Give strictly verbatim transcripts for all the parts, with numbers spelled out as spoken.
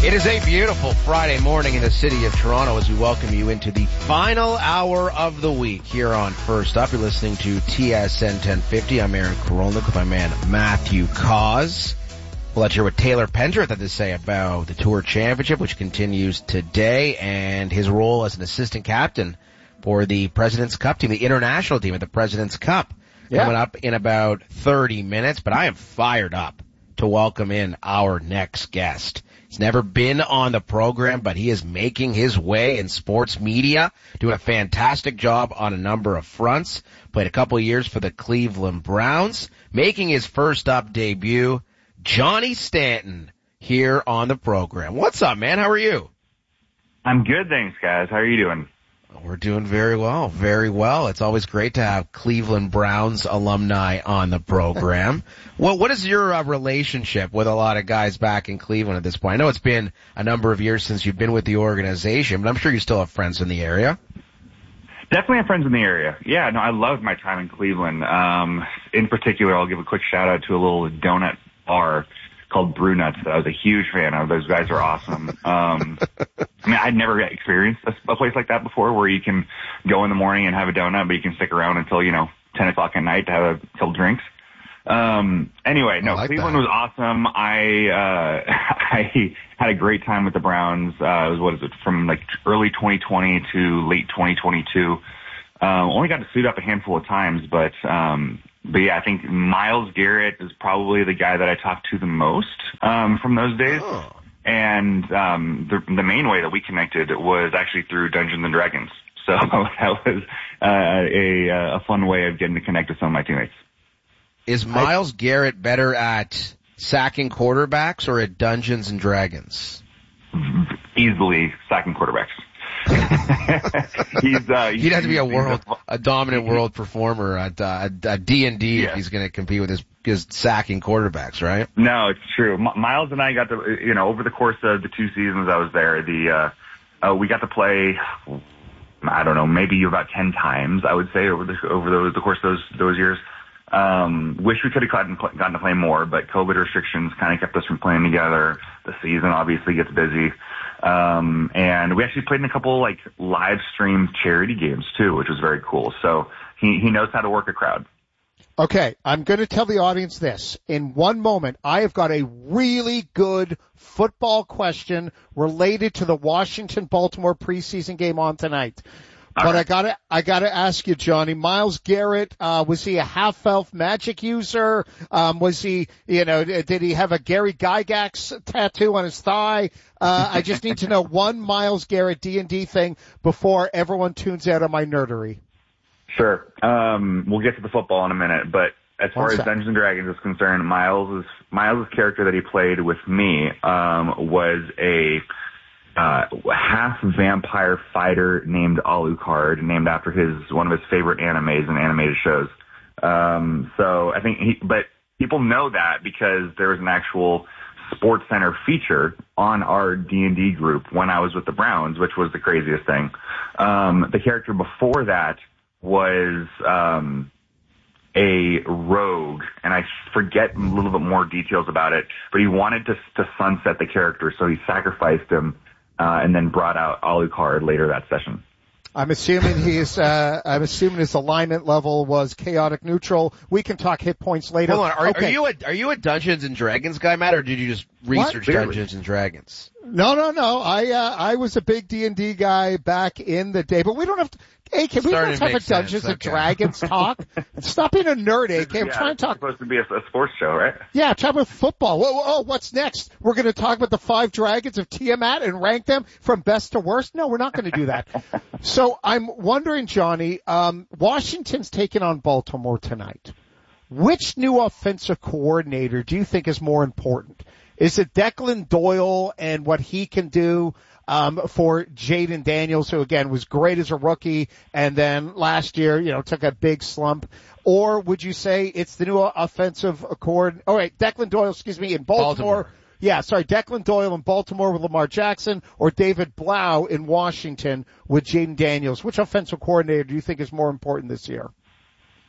It is a beautiful Friday morning in the city of Toronto as we welcome you into the final hour of the week here on First Up. You're listening to T S N ten fifty. I'm Aaron Korolnik with my man Matthew Cause. We'll let you hear what Taylor Pendrith had to say about the Tour Championship, which continues today, and his role as an assistant captain for the President's Cup team, the international team at the President's Cup. Yeah. Coming up in about thirty minutes, but I am fired up to welcome in our next guest. He's never been on the program, but he is making his way in sports media, doing a fantastic job on a number of fronts. Played a couple of years for the Cleveland Browns, making his First Up debut, Johnny Stanton, here on the program. What's up, man? How are you? I'm good, thanks, guys. How are you doing? We're doing very well, very well. It's always great to have Cleveland Browns alumni on the program. Well, what is your uh, relationship with a lot of guys back in Cleveland at this point? I know it's been a number of years since you've been with the organization, but I'm sure you still have friends in the area. Definitely have friends in the area. Yeah, no, I loved my time in Cleveland. Um, in particular, I'll give a quick shout out to a little donut bar called Brew Nuts that I was a huge fan of. Those guys are awesome. Um, I mean, I'd never experienced a, a place like that before where you can go in the morning and have a donut, but you can stick around until, you know, ten o'clock at night to have a couple drinks. Um, anyway, no, like Cleveland that. was awesome. I, uh, I had a great time with the Browns. Uh, it was, what is it, from like early twenty twenty to late twenty twenty-two. Um, only got to suit up a handful of times, but, um, But yeah, I think Myles Garrett is probably the guy that I talked to the most um, from those days. Oh. And um, the, the main way that we connected was actually through Dungeons and Dragons. So that was uh, a, a fun way of getting to connect with some of my teammates. Is Myles I, Garrett better at sacking quarterbacks or at Dungeons and Dragons? Easily sacking quarterbacks. he's, uh, he'd have to be a world, a dominant world performer at uh, D and D yeah. if he's going to compete with his, his sacking quarterbacks, right? No, it's true. M- Myles and I got to, you know, over the course of the two seasons I was there, the uh, uh we got to play, I don't know, maybe about ten times, I would say, over the over the, the course of those those years. Um, wish we could have gotten gotten to play more, but COVID restrictions kind of kept us from playing together. The season obviously gets busy. Um, and we actually played in a couple like live stream charity games too, which was very cool. So he, he knows how to work a crowd. Okay. I'm going to tell the audience this. In one moment, I have got a really good football question related to the Washington-Baltimore preseason game on tonight. But right. I gotta, I gotta ask you, Johnny, Myles Garrett, uh, was he a half-elf magic user? Um, was he, you know, did he have a Gary Gygax tattoo on his thigh? Uh, I just need to know one Myles Garrett D and D thing before everyone tunes out of my nerdery. Sure. Um, we'll get to the football in a minute, but as far as Dungeons and Dragons is concerned, Myles' Myles' character that he played with me, um, was a, Uh, half vampire fighter named Alucard, named after his one of his favorite animes and animated shows. Um, so I think he, but people know that because there was an actual Sports Center feature on our D and D group when I was with the Browns, which was the craziest thing. Um, the character before that was um, a rogue, and I forget a little bit more details about it, but he wanted to, to sunset the character, so he sacrificed him. Uh, and then brought out Alucard later that session. I'm assuming he's, uh, I'm assuming his alignment level was chaotic neutral. We can talk hit points later. Hold on, are, okay. are you a, are you a Dungeons and Dragons guy, Matt, or did you just research what? Dungeons and Dragons? No, no, no. I, uh, I was a big D and D guy back in the day, but we don't have to, A K, we don't have a Dungeons and okay. Dragons talk. Stop being a nerd, A K. I'm yeah, trying to talk. It's supposed to be a, a sports show, right? Yeah, talk about football. Whoa, whoa, oh, what's next? We're going to talk about the five dragons of Tiamat and rank them from best to worst? No, we're not going to do that. So I'm wondering, Johnny, um, Washington's taking on Baltimore tonight. Which new offensive coordinator do you think is more important? Is it Declan Doyle and what he can do um for Jaden Daniels, who again was great as a rookie and then last year, you know, took a big slump? Or would you say it's the new offensive coordinator? Oh wait, Declan Doyle, excuse me, in Baltimore. Baltimore. Yeah, sorry, Declan Doyle in Baltimore with Lamar Jackson, or David Blau in Washington with Jaden Daniels. Which offensive coordinator do you think is more important this year?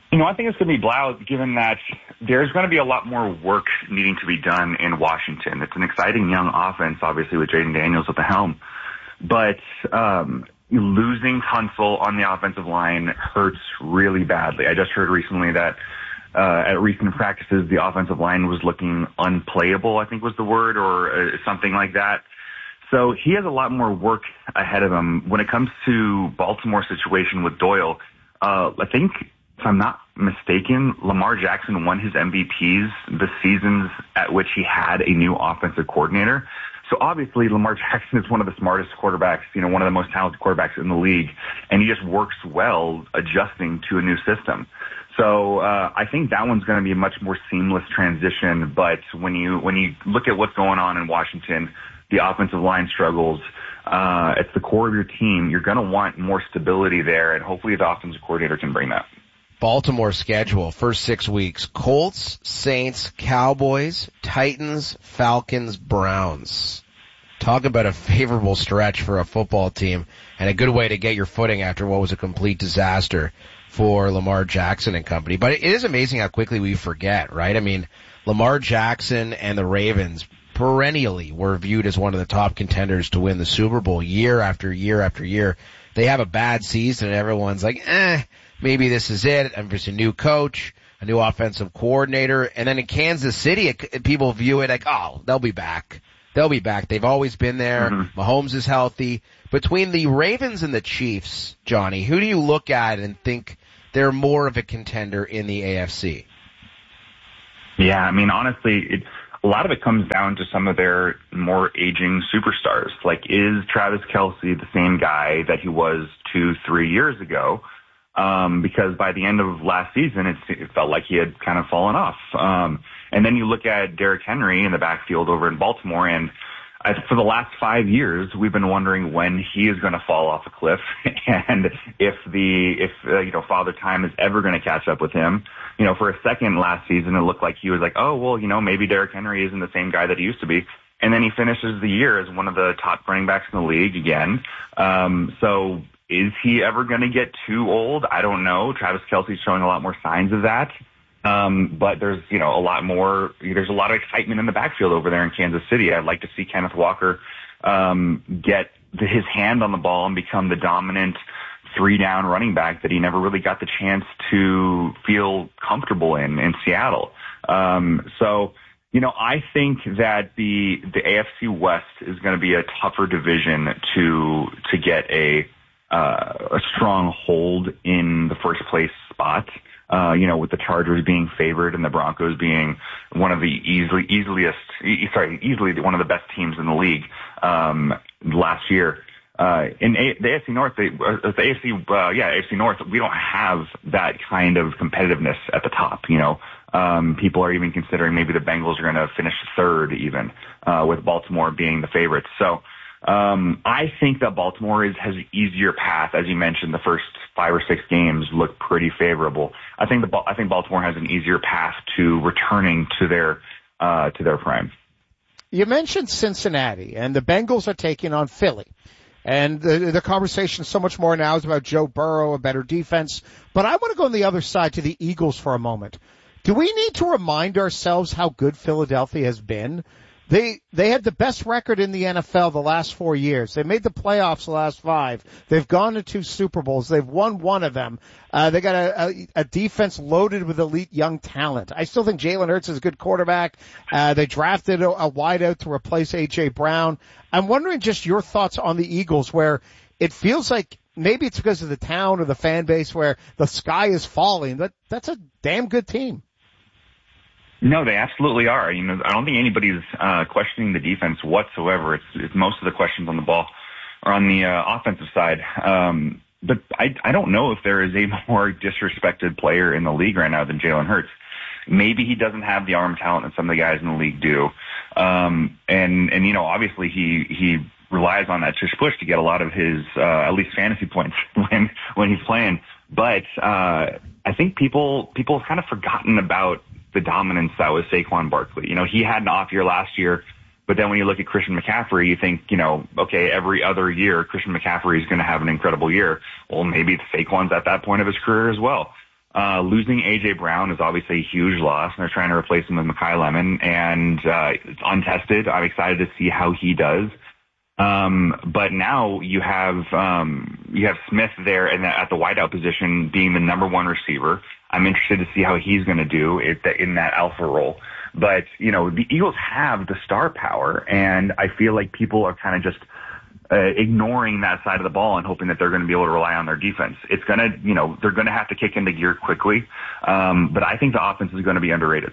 You know, I think it's going to be Blau, given that there's going to be a lot more work needing to be done in Washington. It's an exciting young offense, obviously, with Jaden Daniels at the helm. But um, losing Tunsil on the offensive line hurts really badly. I just heard recently that uh, at recent practices, the offensive line was looking unplayable, I think was the word, or uh, something like that. So he has a lot more work ahead of him. When it comes to Baltimore's situation with Doyle, uh, I think, if I'm not mistaken, Lamar Jackson won his M V Ps the seasons at which he had a new offensive coordinator. So obviously Lamar Jackson is one of the smartest quarterbacks, you know, one of the most talented quarterbacks in the league, and he just works well adjusting to a new system. So uh, I think that one's going to be a much more seamless transition. But when you when you look at what's going on in Washington, the offensive line struggles, uh, it's the core of your team. You're going to want more stability there, and hopefully the offensive coordinator can bring that. Baltimore schedule, first six weeks, Colts, Saints, Cowboys, Titans, Falcons, Browns. Talk about a favorable stretch for a football team and a good way to get your footing after what was a complete disaster for Lamar Jackson and company. But it is amazing how quickly we forget, right? I mean, Lamar Jackson and the Ravens perennially were viewed as one of the top contenders to win the Super Bowl year after year after year. They have a bad season and everyone's like, eh, maybe this is it. I'm just a new coach, a new offensive coordinator. And then in Kansas City, it, people view it like, oh, they'll be back. They'll be back. They've always been there. Mm-hmm. Mahomes is healthy. Between the Ravens and the Chiefs, Johnny, who do you look at and think they're more of a contender in the A F C? Yeah, I mean, honestly, it, a lot of it comes down to some of their more aging superstars. Like, is Travis Kelce the same guy that he was two, three years ago? Um, because by the end of last season, it, it felt like he had kind of fallen off. Um, and then you look at Derrick Henry in the backfield over in Baltimore, and I, for the last five years, we've been wondering when he is going to fall off a cliff, and if the if uh, you know Father Time is ever going to catch up with him. You know, for a second last season, it looked like he was like, oh well, you know, maybe Derrick Henry isn't the same guy that he used to be. And then he finishes the year as one of the top running backs in the league again. Um, so. Is he ever going to get too old? I don't know. Travis Kelce's showing a lot more signs of that. Um, but there's, you know, a lot more, there's a lot of excitement in the backfield over there in Kansas City. I'd like to see Kenneth Walker, um, get the, his hand on the ball and become the dominant three down running back that he never really got the chance to feel comfortable in, in Seattle. Um, so, you know, I think that the, the A F C West is going to be a tougher division to, to get a, Uh, a strong hold in the first place spot, uh, you know, with the Chargers being favored and the Broncos being one of the easily, easiest, e- sorry, easily one of the best teams in the league, um, last year. Uh, in a- the A F C North, they, uh, the A F C, uh, yeah, A F C North, we don't have that kind of competitiveness at the top, you know. Um, people are even considering maybe the Bengals are going to finish third even, uh, with Baltimore being the favorites. So, Um, I think that Baltimore is, has an easier path. As you mentioned, the first five or six games look pretty favorable. I think the, I think Baltimore has an easier path to returning to their, uh, to their prime. You mentioned Cincinnati, and the Bengals are taking on Philly. And the, the conversation so much more now is about Joe Burrow, a better defense. But I want to go on the other side to the Eagles for a moment. Do we need to remind ourselves how good Philadelphia has been? They, they had the best record in the N F L the last four years. They made the playoffs the last five. They've gone to two Super Bowls. They've won one of them. Uh, they got a, a, a defense loaded with elite young talent. I still think Jalen Hurts is a good quarterback. Uh, they drafted a, a wideout to replace A J Brown. I'm wondering just your thoughts on the Eagles, where it feels like maybe it's because of the town or the fan base where the sky is falling. That, that's a damn good team. No, they absolutely are. You know, I don't think anybody's uh, questioning the defense whatsoever. It's, it's most of the questions on the ball are on the uh, offensive side. Um, but I, I don't know if there is a more disrespected player in the league right now than Jalen Hurts. Maybe he doesn't have the arm talent that some of the guys in the league do. Um, and, and, you know, obviously he, he relies on that tush push to get a lot of his, uh, at least fantasy points when, when he's playing. But, uh, I think people, people have kind of forgotten about the dominance that was Saquon Barkley. You know, he had an off year last year, but then when you look at Christian McCaffrey, you think, you know, okay, every other year, Christian McCaffrey is going to have an incredible year. Well, maybe Saquon's at that point of his career as well. Uh, losing A J Brown is obviously a huge loss, and they're trying to replace him with Mekhi Lemon, and uh, it's untested. I'm excited to see how he does. Um, but now you have um, you have Smith there in the, at the wideout position, being the number one receiver. I'm interested to see how he's going to do it, in that alpha role. But you know, the Eagles have the star power, and I feel like people are kind of just Uh, ignoring that side of the ball and hoping that they're going to be able to rely on their defense. It's going to, you know, they're going to have to kick into gear quickly. Um, but I think the offense is going to be underrated.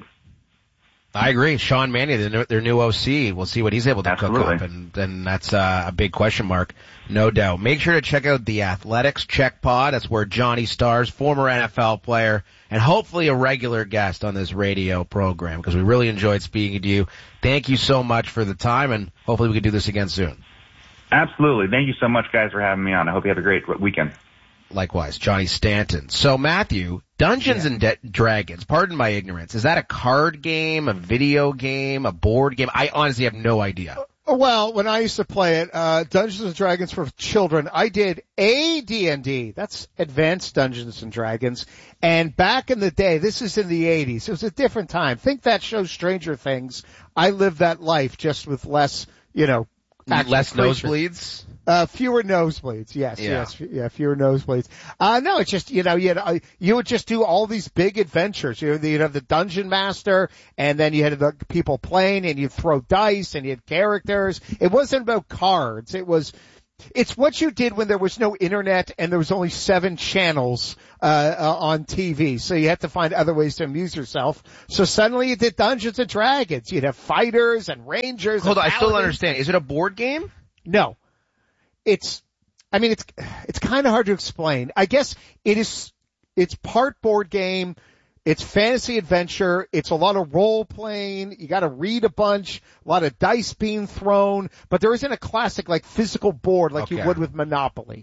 I agree. Sean Manny, their new, their new O C, we'll see what he's able to Absolutely. cook up, and then that's uh, a big question mark, no doubt. Make sure to check out the Athletics Check Pod. That's where Johnny Stars, former N F L player, and hopefully a regular guest on this radio program, because we really enjoyed speaking to you. Thank you so much for the time, and hopefully we can do this again soon. Absolutely. Thank you so much, guys, for having me on. I hope you have a great weekend. Likewise, Johnny Stanton. So, Matthew, Dungeons yeah. and De- Dragons, pardon my ignorance, is that a card game, a video game, a board game? I honestly have no idea. Well, when I used to play it, uh, Dungeons and Dragons for children, I did a D and D. That's Advanced Dungeons and Dragons. And back in the day, this is in the eighties, it was a different time. Think that show Stranger Things. I lived that life just with less, you know, less creature. nosebleeds? Uh, fewer nosebleeds, yes, yeah. yes, yeah, fewer nosebleeds. Uh, no, it's just, you know, you had, you would just do all these big adventures. You know, you'd have the dungeon master, and then you had the people playing, and you'd throw dice, and you had characters. It wasn't about cards. It was, it's what you did when there was no internet and there was only seven channels, uh, uh on T V. So you had to find other ways to amuse yourself. So suddenly you did Dungeons and Dragons. You'd have fighters and rangers. Hold and on, I still don't paladins. understand. Is it a board game? No. It's, I mean, it's, it's kind of hard to explain. I guess it is, it's part board game. It's fantasy adventure. It's a lot of role playing. You got to read a bunch, a lot of dice being thrown, but there isn't a classic like physical board like okay. you would with Monopoly.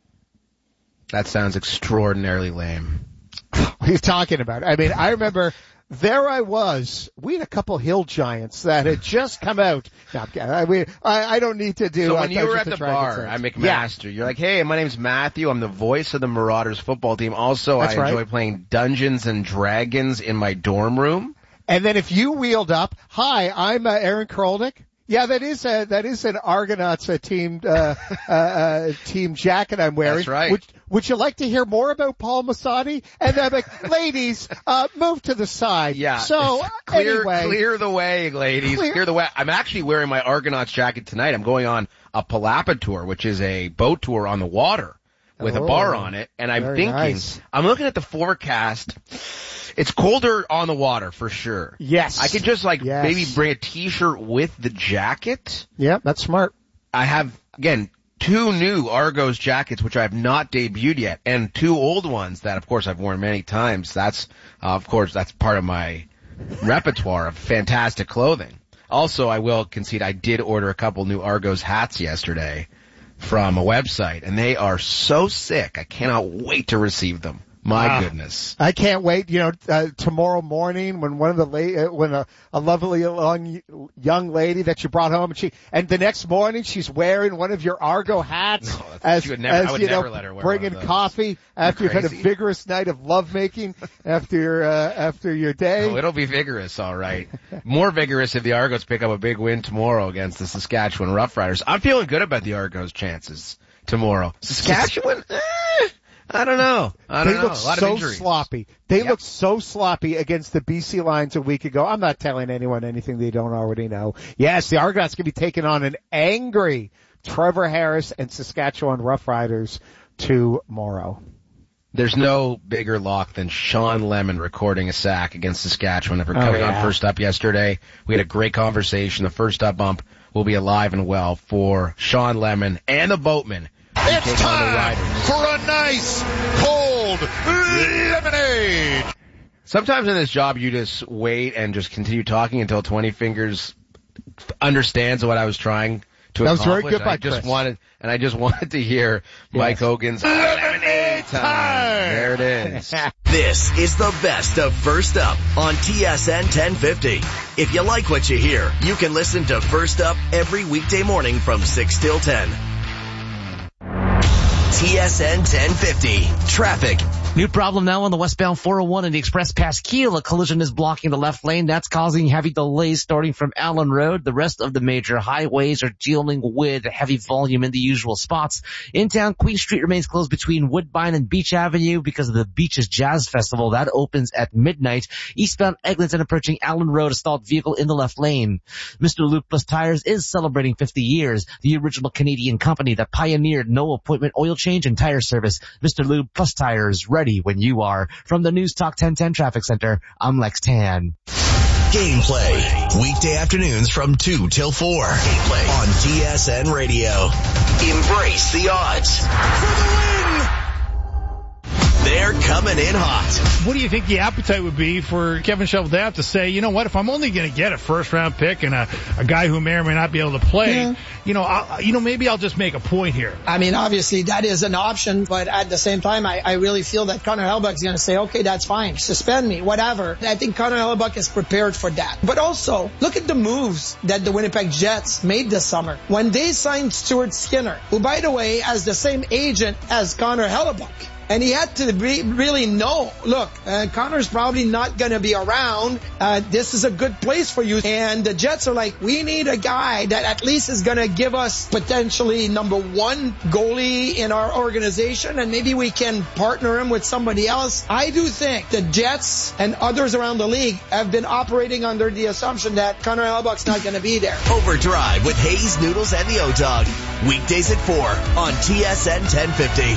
That sounds extraordinarily lame. What are you talking about? I mean, I remember there I was. We had a couple Hill Giants that had just come out. No, I, we, I, I don't need to do. So uh, when you were at the bar, things. I'm McMaster. Yeah. You're like, hey, my name's Matthew. I'm the voice of the Marauders football team. Also, That's I right. enjoy playing Dungeons and Dragons in my dorm room. And then if you wheeled up, hi, I'm uh, Aaron Krolnick. Yeah, that is a, that is an Argonauts uh, team uh, uh, uh, team jacket I'm wearing. That's right. Would, would you like to hear more about Paul Masadi? And I'm like, ladies, uh, move to the side. Yeah. So clear, anyway, clear the way, ladies. Clear. Clear the way. I'm actually wearing my Argonauts jacket tonight. I'm going on a Palapa tour, which is a boat tour on the water with oh, a bar on it. And I'm very thinking, nice. I'm looking at the forecast. It's colder on the water for sure. Yes. I could just like yes. maybe bring a t-shirt with the jacket. Yeah, that's smart. I have, again, two new Argos jackets, which I have not debuted yet, and two old ones that, of course, I've worn many times. That's, uh, of course, that's part of my repertoire of fantastic clothing. Also, I will concede I did order a couple new Argos hats yesterday from a website, and they are so sick. I cannot wait to receive them. My wow. goodness. I can't wait. You know, uh, tomorrow morning when one of the la- uh, when a, a lovely young, young lady that you brought home and she, and the next morning she's wearing one of your Argo hats no, as, would never, as I would you never know, let her wear bringing one of those. coffee after you've had a crazy? vigorous night of lovemaking after your, uh, after your day. Oh, it'll be vigorous, all right. More vigorous if the Argos pick up a big win tomorrow against the Saskatchewan Roughriders. I'm feeling good about the Argos' chances tomorrow. Saskatchewan? Eh. I don't know. I don't they know. look a lot so of injuries. sloppy. They Yep. looked so sloppy against the B C Lions a week ago. I'm not telling anyone anything they don't already know. Yes, the Argonauts can be taking on an angry Trevor Harris and Saskatchewan Roughriders tomorrow. There's no bigger lock than Sean Lemon recording a sack against Saskatchewan after coming oh, yeah. on First Up yesterday. We had a great conversation. The First Up bump will be alive and well for Sean Lemon and the Boatmen. It's time for a nice cold lemonade. Sometimes in this job you just wait and just continue talking until Twenty Fingers understands what I was trying to that was accomplish. very good and by I just Chris. wanted, and I just wanted to hear Yes. Mike Hogan's lemonade time. There it is. This is the best of First Up on T S N ten fifty. If you like what you hear, you can listen to First Up every weekday morning from six till ten. T S N ten fifty. Traffic New problem now on the westbound four oh one in the Express Pasquille. A collision is blocking the left lane. That's causing heavy delays starting from Allen Road. The rest of the major highways are dealing with heavy volume in the usual spots. In town, Queen Street remains closed between Woodbine and Beach Avenue because of the Beaches Jazz Festival. That opens at midnight. Eastbound Eglinton approaching Allen Road, a stalled vehicle in the left lane. Mister Luke Plus Tires is celebrating fifty years. The original Canadian company that pioneered no appointment oil change and tire service. Mister Luke Plus Tires, ready when you are. From the News Talk ten ten Traffic Center, I'm Lex Tan. Gameplay, weekday afternoons from two till four. Gameplay on T S N Radio. Embrace the odds for the win. They're coming in hot. What do you think the appetite would be for Kevin Cheveldayoff to say, you know what, if I'm only going to get a first-round pick and a, a guy who may or may not be able to play, yeah. you know, I'll, you know, maybe I'll just make a point here. I mean, obviously that is an option, but at the same time, I, I really feel that Connor Hellebuyck is going to say, okay, that's fine, suspend me, whatever. I think Connor Hellebuyck is prepared for that. But also, look at the moves that the Winnipeg Jets made this summer. When they signed Stuart Skinner, who, by the way, has the same agent as Connor Hellebuyck. And he had to be, really know, look, uh, Connor's probably not going to be around. Uh, this is a good place for you. And the Jets are like, we need a guy that at least is going to give us potentially number one goalie in our organization. And maybe we can partner him with somebody else. I do think the Jets and others around the league have been operating under the assumption that Connor Hellebuyck's not going to be there. Overdrive with Hayes, Noodles, and the O-Dog. Weekdays at four on T S N ten fifty.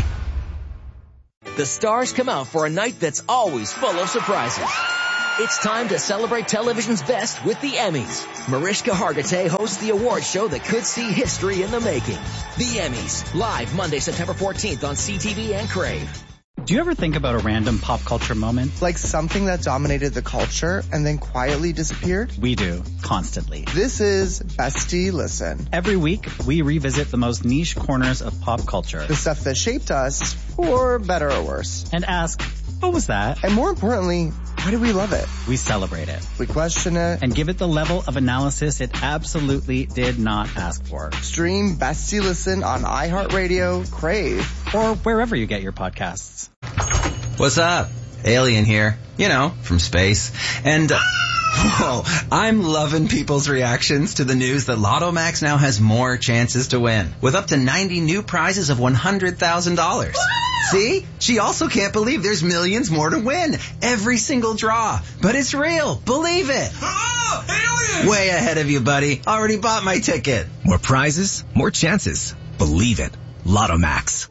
The stars come out for a night that's always full of surprises. It's time to celebrate television's best with the Emmys. Mariska Hargitay hosts the award show that could see history in the making. The Emmys, live Monday, September fourteenth on C T V and Crave. Do you ever think about a random pop culture moment? Like something that dominated the culture and then quietly disappeared? We do, constantly. This is Bestie Listen. Every week, we revisit the most niche corners of pop culture. The stuff that shaped us, for better or worse. And ask, what was that? And more importantly, why do we love it? We celebrate it. We question it. And give it the level of analysis it absolutely did not ask for. Stream Bestie Listen on iHeartRadio, Crave, or wherever you get your podcasts. What's up? Alien here. You know, from space. And, uh, whoa, I'm loving people's reactions to the news that Lotto Max now has more chances to win, with up to ninety new prizes of one hundred thousand dollars. See? She also can't believe there's millions more to win. Every single draw. But it's real. Believe it. Oh, alien! Way ahead of you, buddy. Already bought my ticket. More prizes, more chances. Believe it. Lotto Max.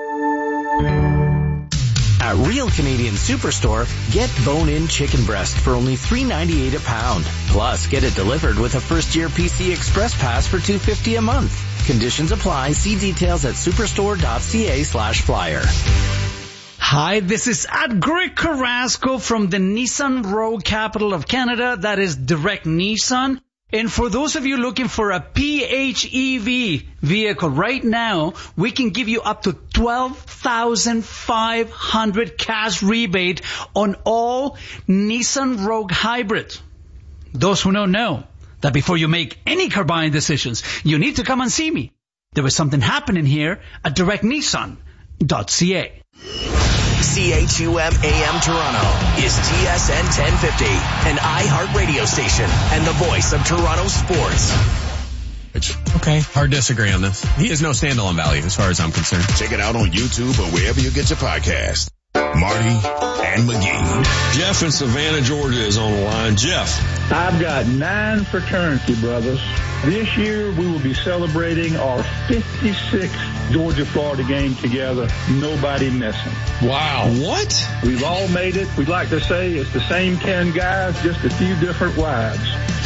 At Real Canadian Superstore, get bone-in chicken breast for only three ninety-eight a pound. Plus, get it delivered with a first-year P C Express Pass for two fifty a month. Conditions apply. See details at superstore.ca slash flyer. Hi, this is at Greg Carrasco from the Nissan Rogue capital of Canada. That is Direct Nissan. And for those of you looking for a P H E V vehicle right now, we can give you up to twelve thousand five hundred cash rebate on all Nissan Rogue Hybrid. Those who don't know that before you make any car buying decisions, you need to come and see me. There is something happening here at direct nissan dot c a. C H U M A M Toronto is T S N ten fifty, an iHeart radio station and the voice of Toronto sports. Which, okay, hard to disagree on this. He has no standalone value as far as I'm concerned. Check it out on YouTube or wherever you get your podcast. Marty and McGee. Jeff in Savannah, Georgia is on the line. Jeff. I've got nine fraternity brothers. This year we will be celebrating our fifty-sixth Georgia-Florida game together. Nobody missing. Wow. What? We've all made it. We'd like to say it's the same ten guys, just a few different wives.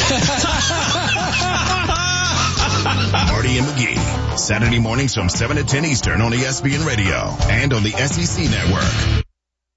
Marty and McGee, Saturday mornings from seven to ten Eastern on E S P N Radio and on the S E C Network.